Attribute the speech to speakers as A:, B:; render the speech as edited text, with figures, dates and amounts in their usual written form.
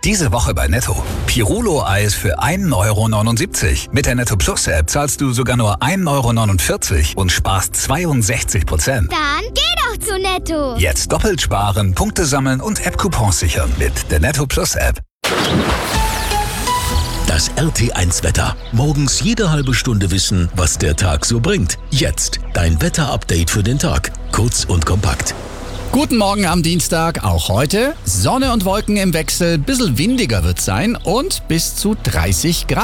A: Diese Woche bei Netto. Pirulo-Eis für 1,79 €. Mit der Netto Plus App zahlst du sogar nur 1,49 € und sparst 62%.
B: Dann geh doch zu Netto.
A: Jetzt doppelt sparen, Punkte sammeln und App-Coupons sichern mit der Netto Plus App.
C: Das RT1-Wetter. Morgens jede halbe Stunde wissen, was der Tag so bringt. Jetzt dein Wetter-Update für den Tag. Kurz und kompakt.
D: Guten Morgen am Dienstag, auch heute. Sonne und Wolken im Wechsel, bisschen windiger wird's sein und bis zu 30 Grad.